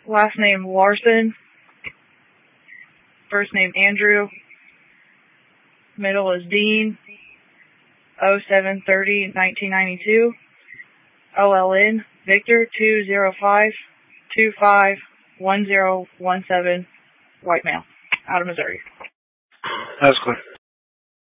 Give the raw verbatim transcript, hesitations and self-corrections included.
Last name Larson. First name Andrew. Middle is Dean. oh seven thirty nineteen ninety-two. O L N Victor two zero five two five one zero one seven. White male. Out of Missouri. That's good.